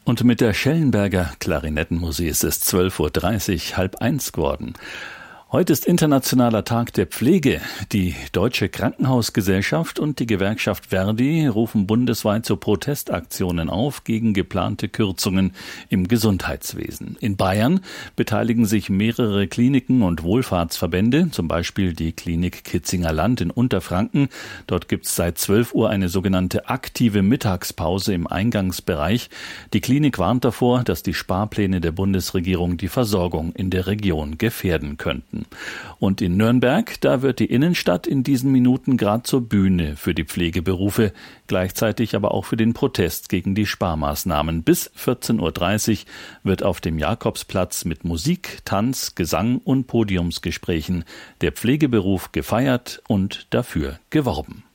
Und mit der Schellenberger Klarinettenmusik ist es 12:30 Uhr, 12:30 geworden. Heute ist Internationaler Tag der Pflege. Die Deutsche Krankenhausgesellschaft und die Gewerkschaft ver.di rufen bundesweit zu Protestaktionen auf gegen geplante Kürzungen im Gesundheitswesen. In Bayern beteiligen sich mehrere Kliniken und Wohlfahrtsverbände, zum Beispiel die Klinik Kitzinger Land in Unterfranken. Dort gibt es seit 12 Uhr eine sogenannte aktive Mittagspause im Eingangsbereich. Die Klinik warnt davor, dass die Sparpläne der Bundesregierung die Versorgung in der Region gefährden könnten. Und in Nürnberg, da wird die Innenstadt in diesen Minuten gerade zur Bühne für die Pflegeberufe, gleichzeitig aber auch für den Protest gegen die Sparmaßnahmen. Bis 14:30 Uhr wird auf dem Jakobsplatz mit Musik, Tanz, Gesang und Podiumsgesprächen der Pflegeberuf gefeiert und dafür geworben.